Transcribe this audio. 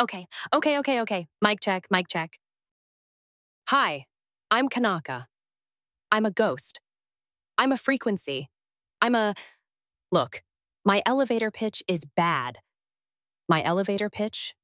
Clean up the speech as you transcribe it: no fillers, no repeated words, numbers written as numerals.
Okay. Mic check, mic check. Hi, I'm Kanaka. I'm a ghost. I'm a frequency. Look, my elevator pitch is bad. My elevator pitch